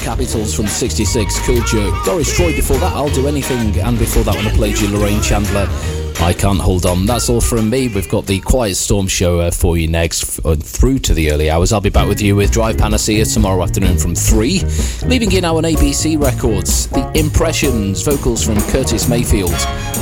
Capitals from 66, Cool Jerk. Doris Troy before that, I'll Do Anything. And before that, when I played you, Lorraine Chandler, I Can't Hold On. That's all from me. We've got the Quiet Storm show for you next, through to the early hours. I'll be back with you with Drive Panacea tomorrow afternoon from 3. Leaving you now on ABC Records, The Impressions, vocals from Curtis Mayfield.